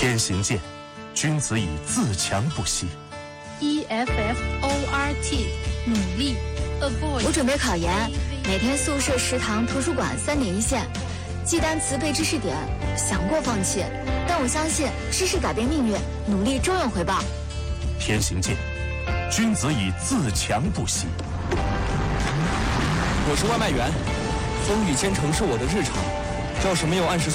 天行健，君子以自强不息。 EFFORT 努力 avoid。 我准备考研，每天宿舍、食堂、图书馆3点一线，记单词、背知识点，想过放弃，但我相信知识改变命运，努力终有回报。 天行健，君子以自强不息。 我是外卖员，风雨兼程是我的日常，要是没有按时